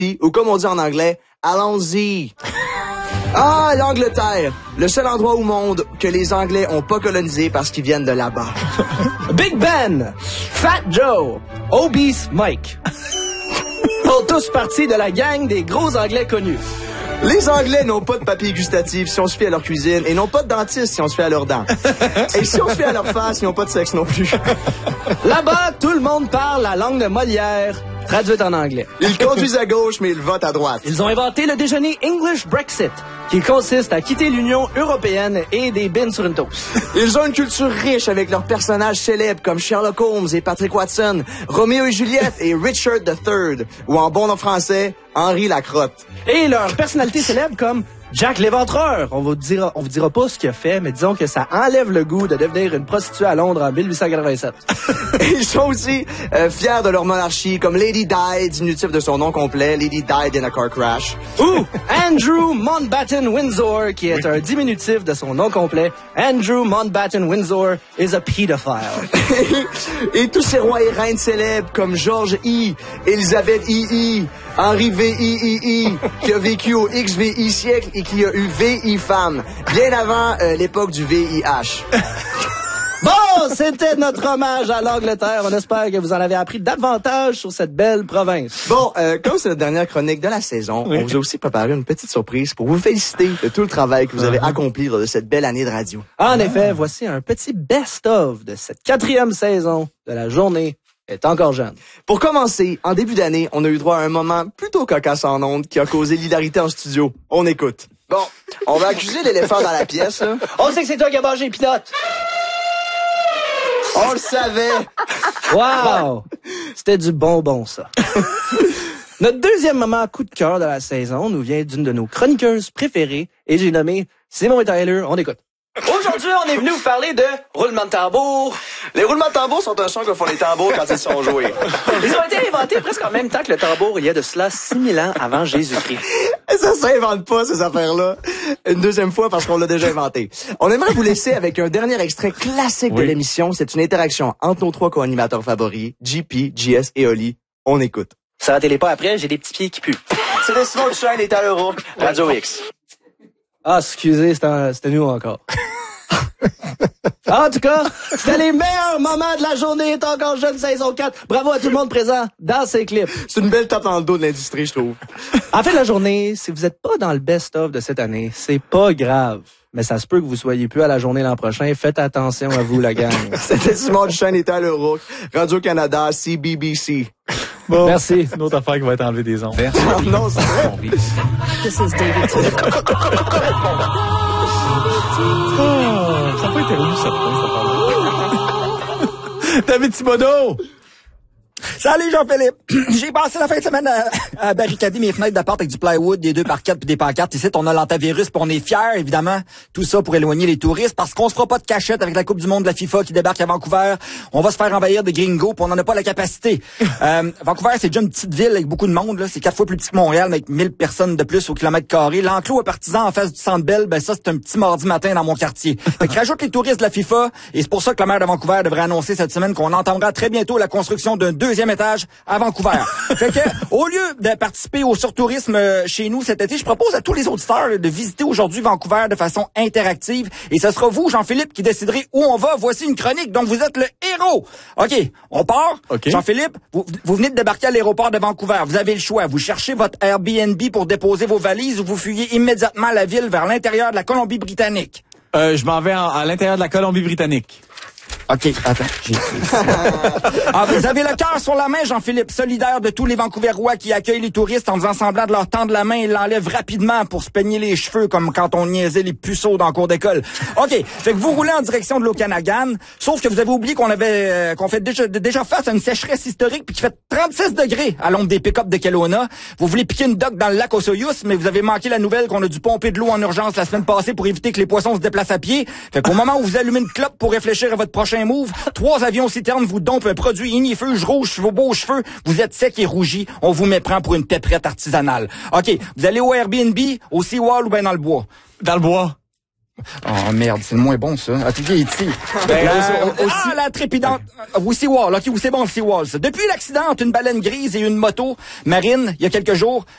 ou comme on dit en anglais, allons-y. Ah, l'Angleterre, le seul endroit au monde que les Anglais ont pas colonisé parce qu'ils viennent de là-bas. Big Ben, Fat Joe, Obese Mike. Font tous partie de la gang des gros Anglais connus. Les Anglais n'ont pas de papier gustatif si on se fie à leur cuisine et n'ont pas de dentiste si on se fie à leurs dents. Et si on se fie à leur face, ils n'ont pas de sexe non plus. Là-bas, tout le monde parle la langue de Molière, traduite en anglais. Ils conduisent à gauche, mais ils votent à droite. Ils ont inventé le déjeuner English Brexit, qui consiste à quitter l'Union européenne et des bines sur une toast. Ils ont une culture riche avec leurs personnages célèbres comme Sherlock Holmes et Patrick Watson, Roméo et Juliette et Richard III, ou en bon nom français, Henri Lacrotte. Et leurs personnalités célèbres comme Jack l'Éventreur. On vous dira pas ce qu'il a fait, mais disons que ça enlève le goût de devenir une prostituée à Londres en 1887. Ils sont aussi fiers de leur monarchie, comme Lady Di, diminutif de son nom complet, Lady Died in a car crash. Ou Andrew Mountbatten Windsor, qui est un diminutif de son nom complet. Andrew Mountbatten Windsor is a pedophile. Et tous ces rois et reines célèbres comme George I, Elisabeth II, Henri VIII, qui a vécu au XVI siècle et qui a eu VI femme, bien avant l'époque du VIH. Bon, c'était notre hommage à l'Angleterre. On espère que vous en avez appris davantage sur cette belle province. Bon, comme c'est notre dernière chronique de la saison, on vous a aussi préparé une petite surprise pour vous féliciter de tout le travail que vous avez accompli lors de cette belle année de radio. En effet, voici un petit best-of de cette 4e saison de La Journée est encore jeune. Pour commencer, en début d'année, on a eu droit à un moment plutôt cocasse en ondes qui a causé l'hilarité en studio. On écoute. Bon, on va accuser l'éléphant dans la pièce, là. On sait que c'est toi qui as mangé les pinottes. On le savait. Wow! C'était du bonbon, ça. Notre deuxième moment coup de cœur de la saison nous vient d'une de nos chroniqueuses préférées et j'ai nommé Simon et Tyler. On écoute. Aujourd'hui, on est venu vous parler de roulement de tambour. Les roulements de tambour sont un son que font les tambours quand ils sont joués. Ils ont été inventés presque en même temps que le tambour, il y a de cela 6000 ans avant Jésus-Christ. Ça s'invente pas, ces affaires-là. Une deuxième fois parce qu'on l'a déjà inventé. On aimerait vous laisser avec un dernier extrait classique de l'émission. C'est une interaction entre nos 3 co-animateurs favoris, JP, JS et Oli. On écoute. Ça ratez pas après, j'ai des petits pieds qui puent. C'était Simon Duchesne et Tyler Rourke, Radio X. Ah, excusez, c'était nous encore. En tout cas, c'était les meilleurs moments de La Journée est encore jeune saison 4. Bravo à tout le monde présent dans ces clips. C'est une belle tape dans le dos de l'industrie, je trouve. En fait, La Journée, si vous êtes pas dans le best-of de cette année, c'est pas grave. Mais ça se peut que vous soyez plus à La Journée l'an prochain. Faites attention à vous, la gang. C'était Simon Duchesne et Tyler Rourke, Radio-Canada, CBBC. Bon. Merci. Une autre affaire qui va être enlevée des ondes. Non, c'est vrai. This is David T. Ça n'a pas été remis, ça. David Thibodeau! Salut Jean-Philippe! J'ai passé la fin de semaine à barricader mes fenêtres d'appart avec du plywood, des 2x4 puis des pancartes. Ici, on a l'antivirus puis on est fiers, évidemment. Tout ça pour éloigner les touristes parce qu'on se fera pas de cachette avec la Coupe du monde de la FIFA qui débarque à Vancouver. On va se faire envahir des gringos puis on n'en a pas la capacité. Vancouver, c'est déjà une petite ville avec beaucoup de monde, là. C'est 4 fois plus petit que Montréal, mais avec 1000 personnes de plus au kilomètre carré. L'enclos à partisans en face du Centre Bell, ben ça, c'est un petit mardi matin dans mon quartier. Fait que rajoute les touristes de la FIFA et c'est pour ça que le maire de Vancouver devrait annoncer cette semaine qu'on entendra très bientôt la construction d'un 2e étage à Vancouver. Fait que, au lieu de participer au surtourisme chez nous cet été, je propose à tous les auditeurs là, de visiter aujourd'hui Vancouver de façon interactive. Et ce sera vous, Jean-Philippe, qui déciderez où on va. Voici une chronique dont vous êtes le héros. OK, on part. Okay. Jean-Philippe, vous venez de débarquer à l'aéroport de Vancouver. Vous avez le choix. Vous cherchez votre Airbnb pour déposer vos valises ou vous fuyez immédiatement la ville vers l'intérieur de la Colombie-Britannique. Je m'en vais à l'intérieur de la Colombie-Britannique. OK, attends. Vous avez le cœur sur la main, Jean-Philippe, solidaire de tous les Vancouverois qui accueillent les touristes en faisant semblant de leur tendre la main et l'enlèvent rapidement pour se peigner les cheveux comme quand on niaisait les puceaux dans le cours d'école. OK, fait que vous roulez en direction de l'Okanagan, sauf que vous avez oublié qu'on fait déjà face à une sécheresse historique puis qu'il fait 36 degrés à l'ombre des pick-up de Kelowna. Vous voulez piquer une dock dans le lac Osoyoos, mais vous avez manqué la nouvelle qu'on a dû pomper de l'eau en urgence la semaine passée pour éviter que les poissons se déplacent à pied. Fait qu'au moment où vous allumez une clope pour réfléchir à votre prochain move, 3 avions citernes vous dompent un produit ignifuge rouge sur vos beaux cheveux. Vous êtes sec et rougi. On vous méprend pour une pépérette artisanale. OK, vous allez au Airbnb, au Seawall ou bien dans le bois? Dans le bois. Oh merde, c'est le moins bon ça. Ah, tu viens ici. La trépidante. Oui, Seawall. OK, c'est bon le Seawall. Ça. Depuis l'accident entre une baleine grise et une moto marine, il y a quelques jours,